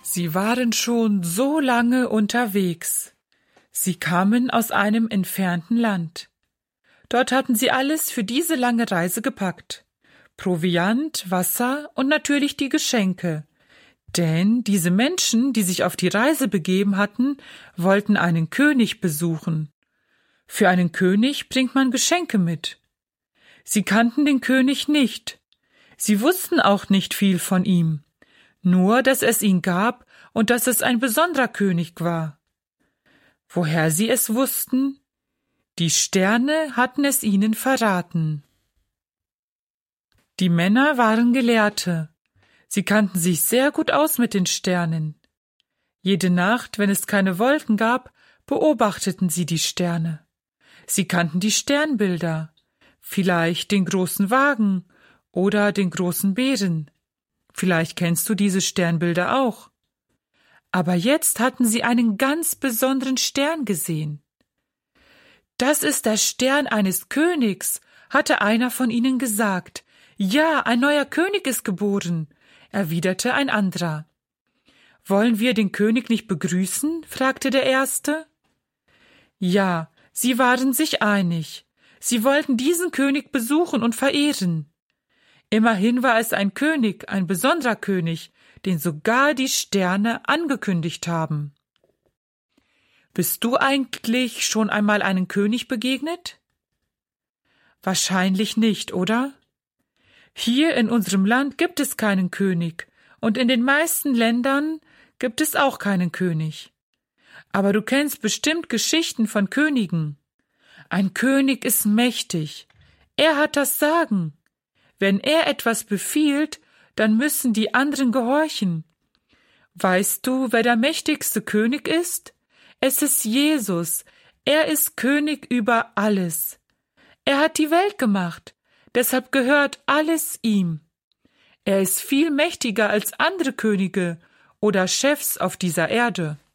Sie waren schon so lange unterwegs. Sie kamen aus einem entfernten Land. Dort hatten sie alles für diese lange Reise gepackt. Proviant, Wasser und natürlich die Geschenke. Denn diese Menschen, die sich auf die Reise begeben hatten, wollten einen König besuchen. Für einen König bringt man Geschenke mit. Sie kannten den König nicht. Sie wussten auch nicht viel von ihm. Nur, dass es ihn gab und dass es ein besonderer König war. Woher sie es wussten? Die Sterne hatten es ihnen verraten. Die Männer waren Gelehrte. Sie kannten sich sehr gut aus mit den Sternen. Jede Nacht, wenn es keine Wolken gab, beobachteten sie die Sterne. Sie kannten die Sternbilder, vielleicht den großen Wagen oder den großen Bären. Vielleicht kennst du diese Sternbilder auch. Aber jetzt hatten sie einen ganz besonderen Stern gesehen. Das ist der Stern eines Königs, hatte einer von ihnen gesagt. Ja, ein neuer König ist geboren, erwiderte ein anderer. Wollen wir den König nicht begrüßen? Fragte der Erste. Ja, sie waren sich einig. Sie wollten diesen König besuchen und verehren. Immerhin war es ein König, ein besonderer König, den sogar die Sterne angekündigt haben. Bist du eigentlich schon einmal einem König begegnet? Wahrscheinlich nicht, oder? Hier in unserem Land gibt es keinen König und in den meisten Ländern gibt es auch keinen König. Aber du kennst bestimmt Geschichten von Königen. Ein König ist mächtig. Er hat das Sagen. Wenn er etwas befiehlt, dann müssen die anderen gehorchen. Weißt du, wer der mächtigste König ist? Es ist Jesus. Er ist König über alles. Er hat die Welt gemacht. Deshalb gehört alles ihm. Er ist viel mächtiger als andere Könige oder Chefs auf dieser Erde.